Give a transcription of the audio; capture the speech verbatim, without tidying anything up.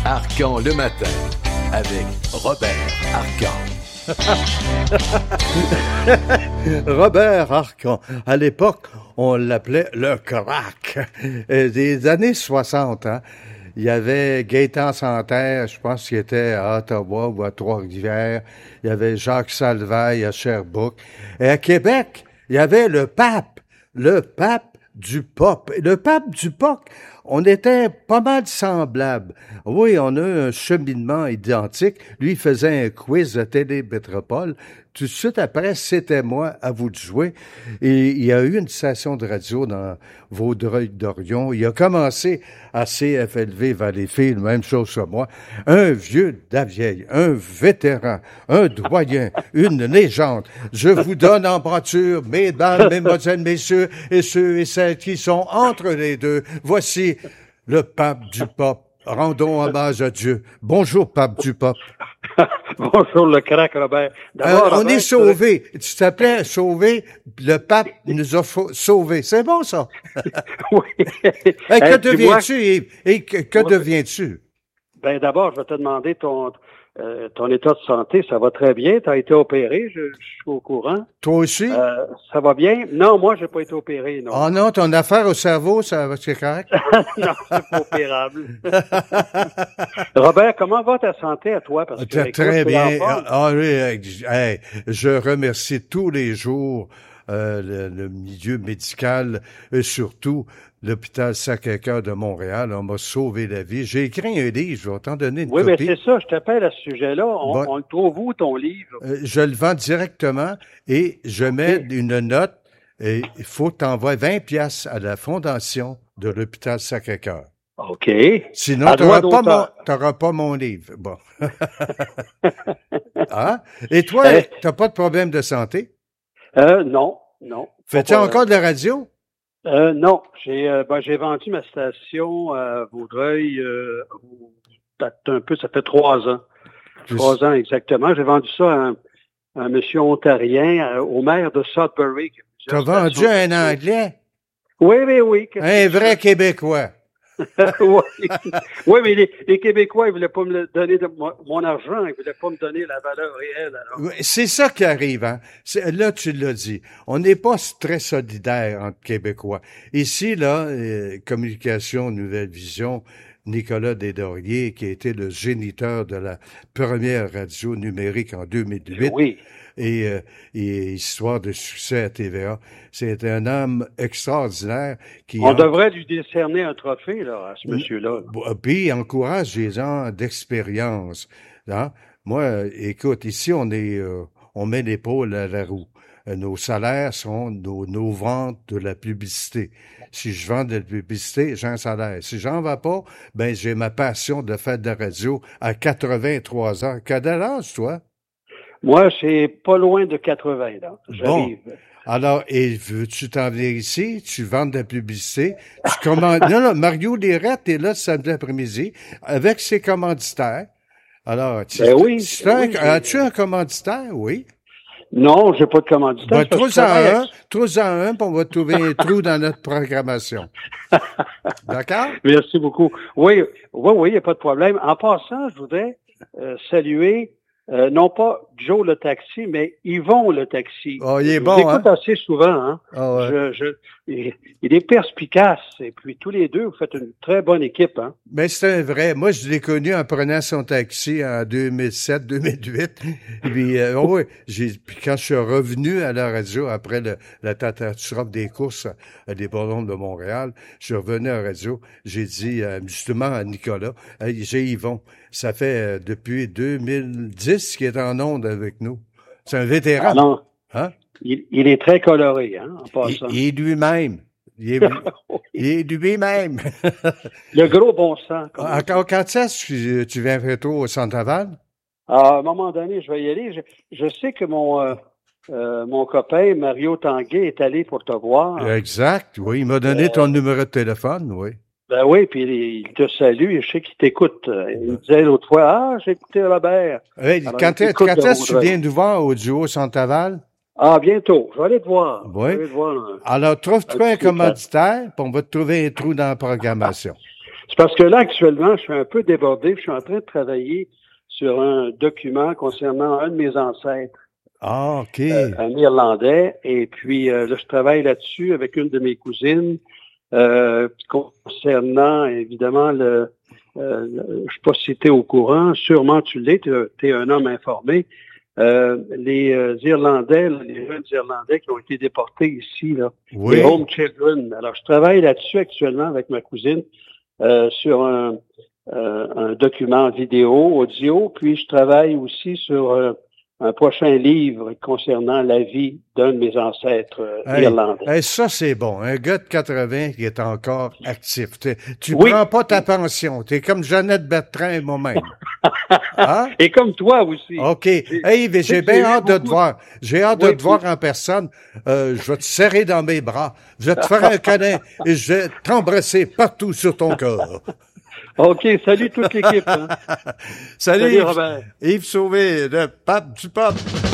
Arcan le matin avec Robert Arcan. Robert Arcan. À l'époque, on l'appelait le crack. Des années soixante, hein. Il y avait Gaétan Santerre, je pense qu'il était à Ottawa ou à Trois-Rivières. Il y avait Jacques Salvaille à Sherbrooke. Et à Québec, il y avait le pape, le pape du pop. Le pape du pop, on était pas mal semblables. Oui, on a un cheminement identique. Lui, il faisait un quiz de Télé-Métropole. Tout de suite après, c'était moi, à vous de jouer. Et il y a eu une station de radio dans Vaudreuil-Dorion. Il a commencé à C F L V Valleyfield, même chose que moi. Un vieux de la vieille, un vétéran, un doyen, une légende. Je vous donne en pâture, mesdames, mesdemoiselles, messieurs, et ceux et celles qui sont entre les deux. Voici le pape du pop. Rendons hommage à Dieu. Bonjour, pape du pop. Bonjour, le crack, Robert. Euh, on Robert, est sauvés. Tu Tu t'appelais sauvé. Le pape nous a sauvés. C'est bon, ça? Oui. Hey, que deviens-tu, Yves? Et que, que oui. deviens-tu? Ben, d'abord, je vais te demander ton, euh, ton état de santé. Ça va très bien. Tu as été opéré. Je, je suis au courant. Toi aussi? Euh, ça va bien? Non, moi, j'ai pas été opéré, non. Ah oh non, ton affaire au cerveau, ça va, c'est correct? Non, c'est pas opérable. Robert, comment va ta santé à toi? Parce que, écoute, très bien. Ah oui, hey, je remercie tous les jours euh, le, le milieu médical et surtout l'hôpital Sacré-Cœur de Montréal. On m'a sauvé la vie. J'ai écrit un livre, je vais t'en donner une oui, copie. Oui, mais c'est ça, je t'appelle à ce sujet-là. On, bon, on le trouve où, ton livre? Euh, je le vends directement et je okay. mets une note. Et il faut que tu envoies vingt piastres à la fondation de l'hôpital Sacré-Cœur. OK. Sinon, tu n'auras pas, mon, t'auras pas mon livre. Bon. Hein? Et toi, euh, tu n'as pas de problème de santé? Euh, non, non. Fais-tu pas, encore de la radio? Euh, non. J'ai euh, ben, j'ai vendu ma station à Vaudreuil euh, un peu, ça fait trois ans. Plus... Trois ans exactement. J'ai vendu ça à un, à un monsieur ontarien, au maire de Sudbury. Tu as vendu à un Anglais? Oui, oui, oui. Un vrai Québécois. oui. oui, mais les, les Québécois, ils voulaient pas me donner de mon, mon argent, ils voulaient pas me donner la valeur réelle. Alors. C'est ça qui arrive, hein. C'est, là, tu l'as dit. On n'est pas très solidaires entre Québécois. Ici, là, euh, Communication Nouvelle Vision, Nicolas Desdoriers, qui a été le géniteur de la première radio numérique en deux mille huit. Oui. Et, euh, et Histoire de succès à T V A. C'est un homme extraordinaire qui... On en... devrait lui décerner un trophée, là, à ce monsieur-là. Puis, il encourage les gens d'expérience. Hein? Moi, écoute, ici, on est, euh, on met l'épaule à la roue. Nos salaires sont nos, nos ventes de la publicité. Si je vends de la publicité, j'ai un salaire. Si j'en vends pas, ben, j'ai ma passion de faire de la radio à quatre-vingt-trois ans. Quel âge, toi? Moi, c'est pas loin de quatre-vingts, là. J'arrive. Bon. Alors, et veux-tu t'en venir ici? Tu vends de la publicité. Tu commandes. Non, non, Mario Lirette est là samedi après-midi avec ses commanditaires. Alors, tu, ben oui, tu ben un, oui, as-tu un commanditaire? Oui. Non, j'ai pas de commanditaire. Ben, trouve-en un, trouve-en un, puis on va trouver un trou dans notre programmation. D'accord? Merci beaucoup. Oui, oui, oui, il n'y a pas de problème. En passant, je voudrais euh, saluer Euh, non pas Joe le taxi, mais Yvon le taxi. Oh, il est je bon, vous écoute hein? assez souvent, hein? Oh, ouais. je, je, il, il est perspicace, et puis tous les deux, vous faites une très bonne équipe, hein? Mais c'est un vrai. Moi, je l'ai connu en prenant son taxi en deux mille sept, deux mille huit. Puis, euh, oh, ouais, j'ai, puis quand je suis revenu à la radio après le, la catastrophe des courses à des ballons de Montréal, je suis revenu à la radio, j'ai dit euh, justement à Nicolas, hey, j'ai Yvon, ça fait euh, depuis deux mille dix qu'il est en onde avec nous. C'est un vétéran. Ah non. Hein? Il, il est très coloré, hein, en passant. Il, il est lui-même. Il est, il est lui-même. Le gros bon sens. Encore quand est-ce que tu, tu viens très tôt au Centre-Val? À un moment donné, je vais y aller. Je, je sais que mon euh, euh, mon copain Mario Tanguay est allé pour te voir. Exact. Oui, il m'a donné euh, ton numéro de téléphone, oui. Ben oui, puis il, il te salue, je sais qu'il t'écoute. Il me disait l'autre fois, ah, j'ai écouté Robert. Oui, alors, quand est-ce que tu viens nous voir au duo Centre-Val? Ah, bientôt. Je vais aller te voir. Oui. Aller te voir un, alors, trouve-toi un, un commanditaire, puis on va te trouver un trou dans la programmation. C'est parce que là, actuellement, je suis un peu débordé. Je suis en train de travailler sur un document concernant un de mes ancêtres. Ah, OK. Euh, un Irlandais. Et puis, euh, là, je travaille là-dessus avec une de mes cousines euh, concernant, évidemment, le... Euh, je ne sais pas si tu es au courant. Sûrement, tu l'es. Tu es un homme informé. Euh, les euh, Irlandais, là, les jeunes Irlandais qui ont été déportés ici, là, Oui. les Home Children. Alors, je travaille là-dessus actuellement avec ma cousine euh, sur un, euh, un document vidéo, audio, puis je travaille aussi sur euh, un prochain livre concernant la vie d'un de mes ancêtres euh, Hey, irlandais. hey, ça, c'est bon. Un gars de quatre-vingts qui est encore actif. T'es- tu Oui. prends pas ta pension. Tu es comme Jeannette Bertrand et moi-même. Hein? Et comme toi aussi. OK. Hey, mais j'ai bien hâte de te voir. J'ai hâte de Oui, te voir en personne. Euh, je vais te serrer dans mes bras. Je vais te faire un câlin et je vais t'embrasser partout sur ton corps. OK, salut toute l'équipe. Hein. Salut, Salut, Yves, Robert. Yves Sauvé, le pape du pape.